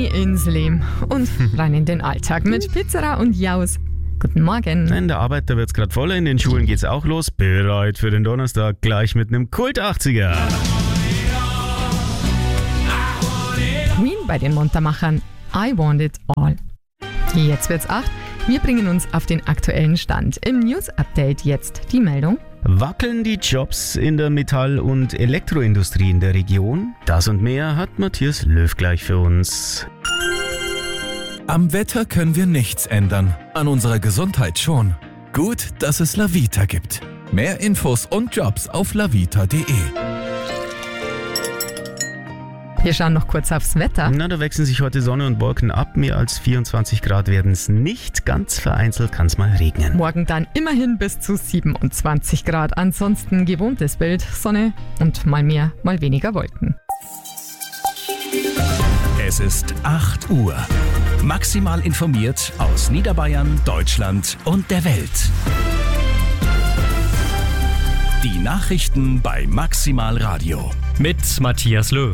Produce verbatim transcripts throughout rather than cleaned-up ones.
ins Leben und rein in den Alltag mit Pizzeria und Jaus. Guten Morgen. In der Arbeit, da wird's gerade voller, in den Schulen geht's auch los. Bereit für den Donnerstag, gleich mit einem Kult-achtziger. Queen bei den Muntermachern. I want it all. Jetzt wird's acht. Wir bringen uns auf den aktuellen Stand. Im News-Update jetzt die Meldung. Wackeln die Jobs in der Metall- und Elektroindustrie in der Region? Das und mehr hat Matthias Löw gleich für uns. Am Wetter können wir nichts ändern, an unserer Gesundheit schon. Gut, dass es Lavita gibt. Mehr Infos und Jobs auf lavita punkt de. Wir schauen noch kurz aufs Wetter. Na, da wechseln sich heute Sonne und Wolken ab. Mehr als vierundzwanzig Grad werden es nicht. Ganz vereinzelt kann es mal regnen. Morgen dann immerhin bis zu siebenundzwanzig Grad. Ansonsten gewohntes Bild, Sonne und mal mehr, mal weniger Wolken. Es ist acht Uhr. Maximal informiert aus Niederbayern, Deutschland und der Welt. Die Nachrichten bei Maximal Radio. Mit Matthias Löw.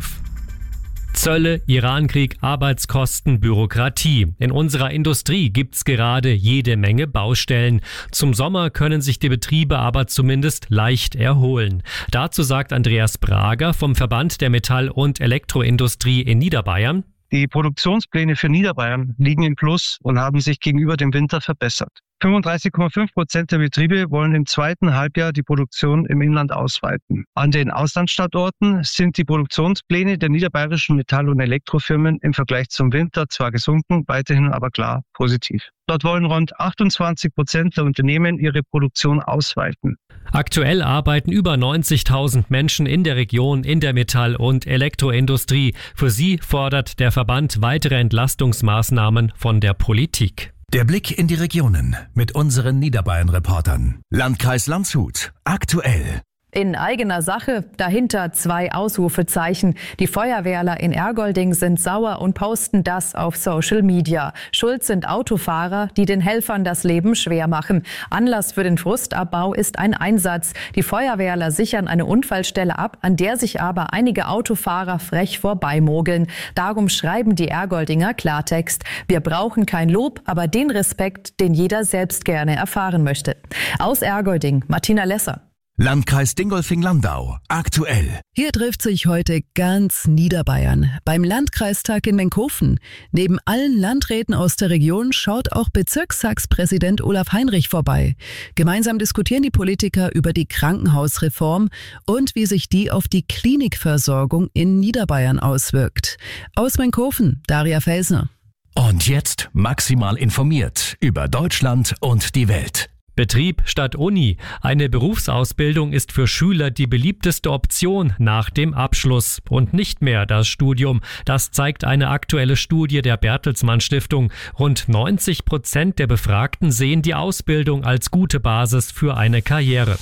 Zölle, Irankrieg, Arbeitskosten, Bürokratie. In unserer Industrie gibt's gerade jede Menge Baustellen. Zum Sommer können sich die Betriebe aber zumindest leicht erholen. Dazu sagt Andreas Brager vom Verband der Metall- und Elektroindustrie in Niederbayern: Die Produktionspläne für Niederbayern liegen im Plus und haben sich gegenüber dem Winter verbessert. fünfunddreißig Komma fünf Prozent der Betriebe wollen im zweiten Halbjahr die Produktion im Inland ausweiten. An den Auslandsstandorten sind die Produktionspläne der niederbayerischen Metall- und Elektrofirmen im Vergleich zum Winter zwar gesunken, weiterhin aber klar positiv. Dort wollen rund achtundzwanzig Prozent der Unternehmen ihre Produktion ausweiten. Aktuell arbeiten über neunzigtausend Menschen in der Region in der Metall- und Elektroindustrie. Für sie fordert der Verband weitere Entlastungsmaßnahmen von der Politik. Der Blick in die Regionen mit unseren Niederbayern-Reportern. Landkreis Landshut, aktuell. In eigener Sache, dahinter zwei Ausrufezeichen. Die Feuerwehrler in Ergolding sind sauer und posten das auf Social Media. Schuld sind Autofahrer, die den Helfern das Leben schwer machen. Anlass für den Frustabbau ist ein Einsatz. Die Feuerwehrler sichern eine Unfallstelle ab, an der sich aber einige Autofahrer frech vorbeimogeln. Darum schreiben die Ergoldinger Klartext: Wir brauchen kein Lob, aber den Respekt, den jeder selbst gerne erfahren möchte. Aus Ergolding, Martina Lesser. Landkreis Dingolfing-Landau, aktuell. Hier trifft sich heute ganz Niederbayern beim Landkreistag in Menkhofen. Neben allen Landräten aus der Region schaut auch Bezirksratspräsident Olaf Heinrich vorbei. Gemeinsam diskutieren die Politiker über die Krankenhausreform und wie sich die auf die Klinikversorgung in Niederbayern auswirkt. Aus Menkhofen, Daria Felsner. Und jetzt maximal informiert über Deutschland und die Welt. Betrieb statt Uni. Eine Berufsausbildung ist für Schüler die beliebteste Option nach dem Abschluss und nicht mehr das Studium. Das zeigt eine aktuelle Studie der Bertelsmann Stiftung. Rund neunzig Prozent der Befragten sehen die Ausbildung als gute Basis für eine Karriere.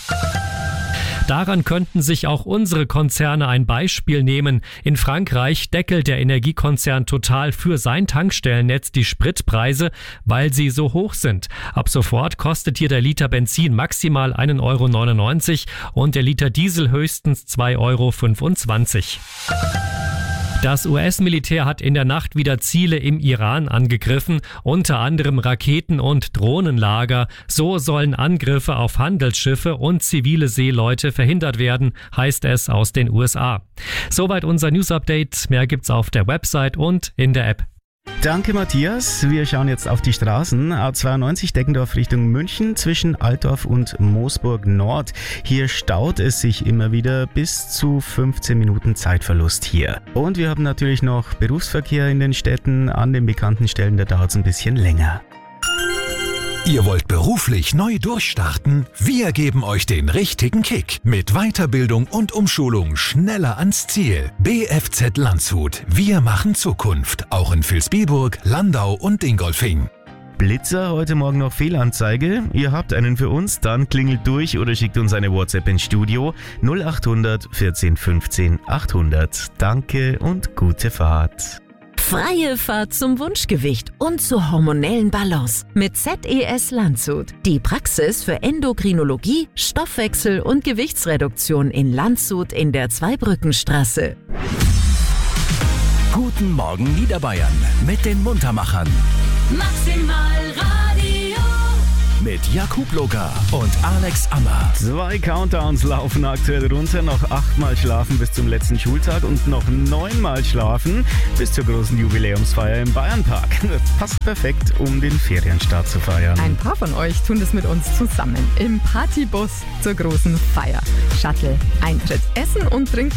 Daran könnten sich auch unsere Konzerne ein Beispiel nehmen. In Frankreich deckelt der Energiekonzern Total für sein Tankstellennetz die Spritpreise, weil sie so hoch sind. Ab sofort kostet hier der Liter Benzin maximal ein Euro neunundneunzig und der Liter Diesel höchstens zwei Euro fünfundzwanzig. Das U S-Militär hat in der Nacht wieder Ziele im Iran angegriffen, unter anderem Raketen- und Drohnenlager. So sollen Angriffe auf Handelsschiffe und zivile Seeleute verhindert werden, heißt es aus den U S A. Soweit unser News-Update. Mehr gibt's auf der Website und in der App. Danke, Matthias. Wir schauen jetzt auf die Straßen. A zweiundneunzig Deggendorf Richtung München zwischen Altdorf und Moosburg Nord. Hier staut es sich immer wieder, bis zu fünfzehn Minuten Zeitverlust hier. Und wir haben natürlich noch Berufsverkehr in den Städten. An den bekannten Stellen, da dauert es ein bisschen länger. Ihr wollt beruflich neu durchstarten? Wir geben euch den richtigen Kick. Mit Weiterbildung und Umschulung schneller ans Ziel. B F Z Landshut. Wir machen Zukunft. Auch in Vilsbiburg, Landau und Dingolfing. Blitzer, heute Morgen noch Fehlanzeige. Ihr habt einen für uns, dann klingelt durch oder schickt uns eine WhatsApp ins Studio null achthundert vierzehn fünfzehn achthundert. Danke und gute Fahrt. Freie Fahrt zum Wunschgewicht und zur hormonellen Balance mit Z E S Landshut. Die Praxis für Endokrinologie, Stoffwechsel und Gewichtsreduktion in Landshut in der Zweibrückenstraße. Guten Morgen Niederbayern mit den Muntermachern. Maximal Radio. Mit Jakub Loga und Alex Ammer. Zwei Countdowns laufen aktuell runter. Noch achtmal schlafen bis zum letzten Schultag und noch neunmal schlafen bis zur großen Jubiläumsfeier im Bayernpark. Passt perfekt, um den Ferienstart zu feiern. Ein paar von euch tun das mit uns zusammen im Partybus zur großen Feier. Shuttle, Eintritt, Essen und Trinken